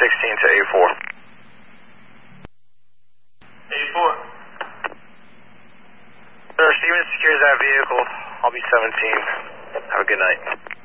16 to A4. A4. Sir, Steven secures that vehicle. I'll be 17. Have a good night.